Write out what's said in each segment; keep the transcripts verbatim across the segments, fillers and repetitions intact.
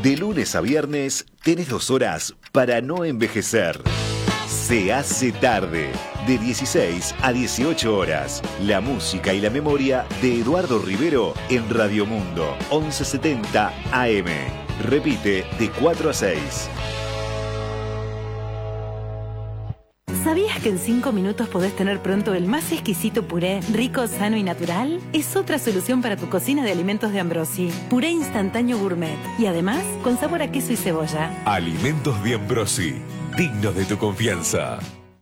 De lunes a viernes tenés dos horas para no envejecer. Se hace tarde, de dieciséis a dieciocho horas. La música y la memoria de Eduardo Rivero en Radio Mundo, once setenta A M. Repite de cuatro a seis. ¿Sabías que en cinco minutos podés tener pronto el más exquisito puré, rico, sano y natural? Es otra solución para tu cocina de alimentos de Ambrosi. Puré instantáneo gourmet. Y además, con sabor a queso y cebolla. Alimentos de Ambrosi. Dignos de tu confianza.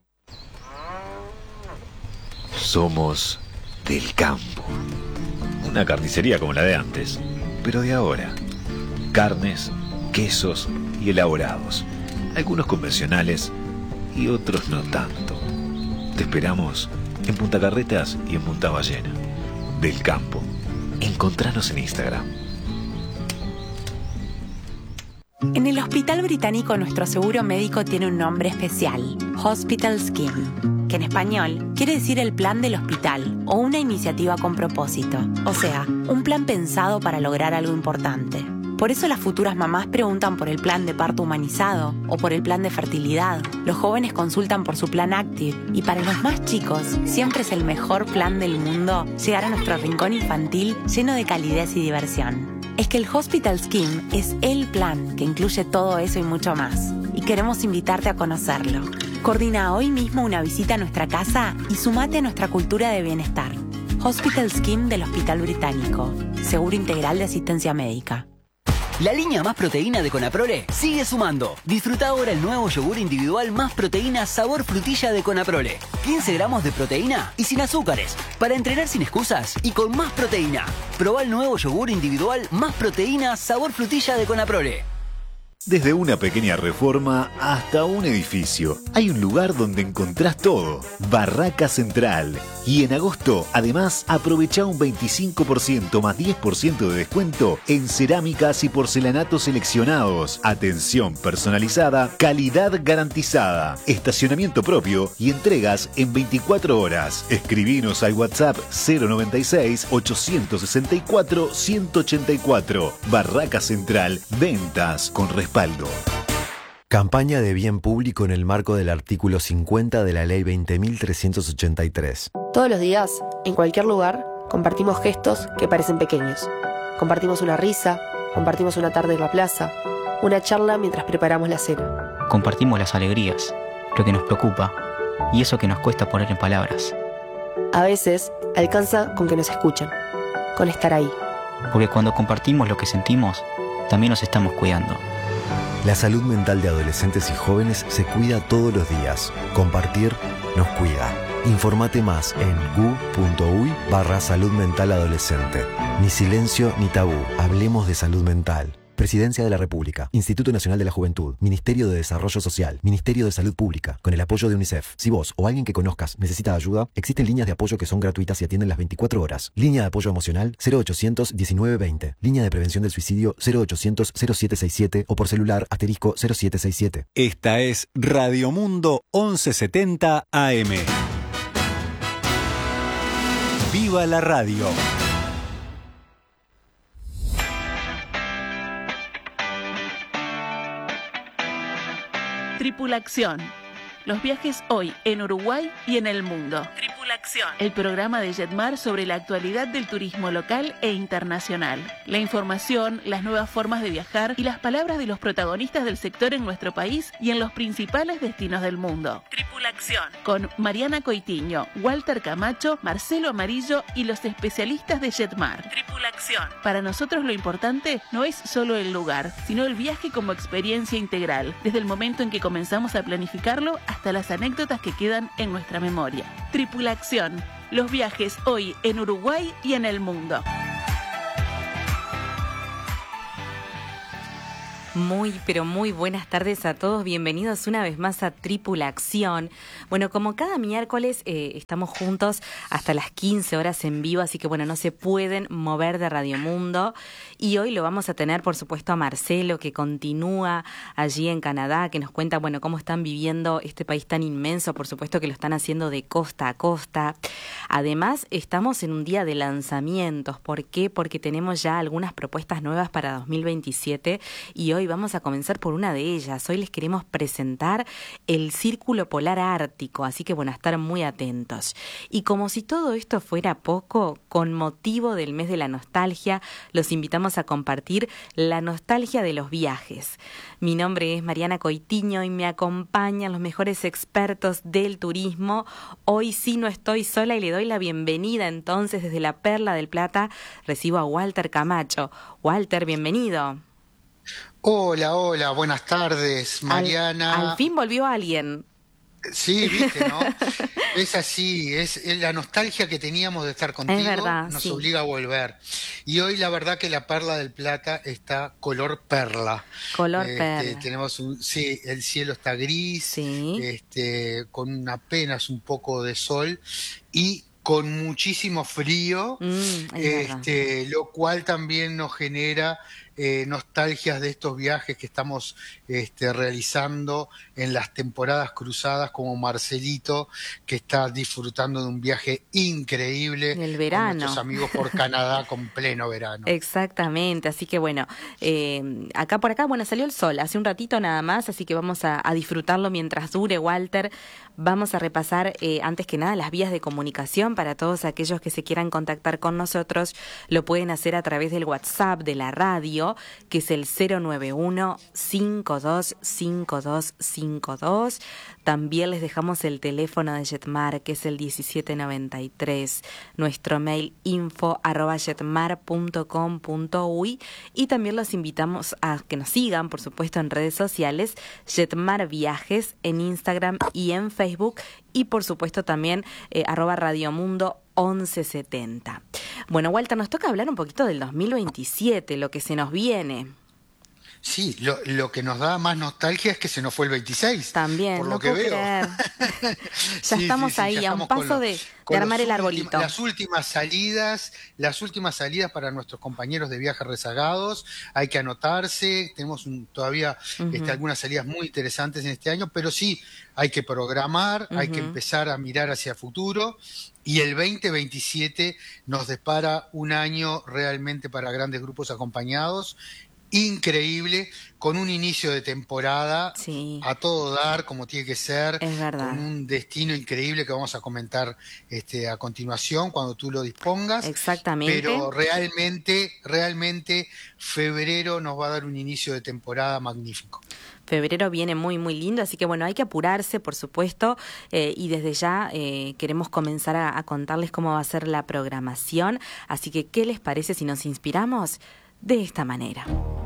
Somos del campo. Una carnicería como la de antes, pero de ahora. Carnes, quesos y elaborados. Algunos convencionales y otros no tanto. Te esperamos en Punta Carretas y en Punta Ballena. Del campo. Encontranos en Instagram. En el Hospital Británico nuestro seguro médico tiene un nombre especial, Hospital Scheme, que en español quiere decir el plan del hospital o una iniciativa con propósito, o sea, un plan pensado para lograr algo importante. Por eso las futuras mamás preguntan por el plan de parto humanizado o por el plan de fertilidad. Los jóvenes consultan por su plan Active y para los más chicos siempre es el mejor plan del mundo llegar a nuestro rincón infantil lleno de calidez y diversión. Es que el Hospital Scheme es el plan que incluye todo eso y mucho más. Y queremos invitarte a conocerlo. Coordina hoy mismo una visita a nuestra casa y sumate a nuestra cultura de bienestar. Hospital Scheme del Hospital Británico. Seguro integral de asistencia médica. La línea Más Proteína de Conaprole sigue sumando. Disfruta ahora el nuevo yogur individual Más Proteína sabor frutilla de Conaprole. quince gramos de proteína y sin azúcares. Para entrenar sin excusas y con más proteína. Probá el nuevo yogur individual Más Proteína sabor frutilla de Conaprole. Desde una pequeña reforma hasta un edificio, hay un lugar donde encontrás todo. Barraca Central. Y en agosto, además, aprovecha un veinticinco por ciento más diez por ciento de descuento en cerámicas y porcelanatos seleccionados. Atención personalizada, calidad garantizada, estacionamiento propio y entregas en veinticuatro horas. Escribinos al WhatsApp cero noventa y seis, ochocientos sesenta y cuatro, ciento ochenta y cuatro. Barraca Central, ventas con respaldo. Campaña de bien público en el marco del artículo cincuenta de la Ley veinte mil trescientos ochenta y tres. Todos los días, en cualquier lugar, compartimos gestos que parecen pequeños. Compartimos una risa, compartimos una tarde en la plaza, una charla mientras preparamos la cena. Compartimos las alegrías, lo que nos preocupa y eso que nos cuesta poner en palabras. A veces, alcanza con que nos escuchen, con estar ahí. Porque cuando compartimos lo que sentimos, también nos estamos cuidando. La salud mental de adolescentes y jóvenes se cuida todos los días. Compartir nos cuida. Informate más en gu.uy barra salud mental adolescente. Ni silencio ni tabú. Hablemos de salud mental. Presidencia de la República, Instituto Nacional de la Juventud, Ministerio de Desarrollo Social, Ministerio de Salud Pública, con el apoyo de UNICEF. Si vos o alguien que conozcas necesita ayuda, existen líneas de apoyo que son gratuitas y atienden las veinticuatro horas. Línea de apoyo emocional cero ochocientos diecinueve veinte. Línea de prevención del suicidio cero ochocientos cero siete sesenta y siete o por celular asterisco cero siete sesenta y siete. Esta es Radio Mundo once setenta A M. ¡Viva la radio! Tripulación. Los viajes hoy en Uruguay y en el mundo. Tripulación. El programa de Jetmar sobre la actualidad del turismo local e internacional. La información, las nuevas formas de viajar y las palabras de los protagonistas del sector en nuestro país y en los principales destinos del mundo. Tripulación. Con Mariana Coitiño, Walter Camacho, Marcelo Amarillo y los especialistas de Jetmar. Tripulación. Para nosotros lo importante no es solo el lugar, sino el viaje como experiencia integral, desde el momento en que comenzamos a planificarlo hasta las anécdotas que quedan en nuestra memoria. Tripulación. Los viajes hoy en Uruguay y en el mundo. Muy, pero muy buenas tardes a todos. Bienvenidos una vez más a Tripulación. Bueno, como cada miércoles eh, estamos juntos hasta las quince horas en vivo, así que bueno, no se pueden mover de Radio Mundo. Y hoy lo vamos a tener, por supuesto, a Marcelo, que continúa allí en Canadá, que nos cuenta, bueno, cómo están viviendo este país tan inmenso. Por supuesto que lo están haciendo de costa a costa. Además, estamos en un día de lanzamientos. ¿Por qué? Porque tenemos ya algunas propuestas nuevas para dos mil veintisiete y hoy Hoy vamos a comenzar por una de ellas. Hoy les queremos presentar el Círculo Polar Ártico, así que bueno, a estar muy atentos. Y como si todo esto fuera poco, con motivo del mes de la nostalgia, los invitamos a compartir la nostalgia de los viajes. Mi nombre es Mariana Coitiño y me acompañan los mejores expertos del turismo. Hoy sí no estoy sola y le doy la bienvenida entonces desde la Perla del Plata. Recibo a Walter Camacho. Walter, bienvenido. Hola, hola, buenas tardes, Mariana. Al, al fin volvió alguien. Sí, viste, ¿no? Es así, es, es la nostalgia que teníamos de estar contigo, es verdad, nos sí. obliga a volver. Y hoy la verdad que la Perla del Plata está color perla. Color este, perla. Tenemos un, sí, el cielo está gris, sí. este, con apenas un poco de sol y con muchísimo frío, mm, este, lo cual también nos genera eh, nostalgias de estos viajes que estamos este, realizando en las temporadas cruzadas, como Marcelito, que está disfrutando de un viaje increíble el verano. con nuestros amigos por Canadá con pleno verano. Exactamente, así que bueno, eh, acá por acá, bueno, salió el sol hace un ratito nada más, así que vamos a, a disfrutarlo mientras dure, Walter. Vamos a repasar eh, antes que nada las vías de comunicación para todos aquellos que se quieran contactar con nosotros. Lo pueden hacer a través del WhatsApp de la radio, que es el cero nueve uno, cinco dos cinco dos cinco dos. También les dejamos el teléfono de Jetmar, que es el diecisiete noventa y tres. Nuestro mail info arroba jetmar punto com punto uy. Y también los invitamos a que nos sigan, por supuesto, en redes sociales, Jetmar Viajes en Instagram y en Facebook. Y por supuesto también eh, arroba Radiomundo once setenta. Bueno, Walter, nos toca hablar un poquito del dos mil veintisiete, lo que se nos viene. Sí, lo, lo que nos da más nostalgia es que se nos fue el veintiséis. También, por no lo que puedo veo. creer. ya sí, estamos sí, sí, ahí, ya a un estamos paso lo, de, de armar el arbolito. Última, las últimas salidas, las últimas salidas para nuestros compañeros de viajes rezagados. Hay que anotarse. Tenemos un, todavía uh-huh. este, algunas salidas muy interesantes en este año, pero sí hay que programar, uh-huh. hay que empezar a mirar hacia futuro. Y el veinte veintisiete nos depara un año realmente para grandes grupos acompañados. Increíble, con un inicio de temporada sí. a todo dar, como tiene que ser, es verdad. Con un destino increíble que vamos a comentar este, a continuación cuando tú lo dispongas. Exactamente. Pero realmente, realmente febrero nos va a dar un inicio de temporada magnífico. Febrero viene muy, muy lindo, así que bueno, hay que apurarse, por supuesto, eh, y desde ya eh, queremos comenzar a, a contarles cómo va a ser la programación. Así que, ¿qué les parece si nos inspiramos de esta manera?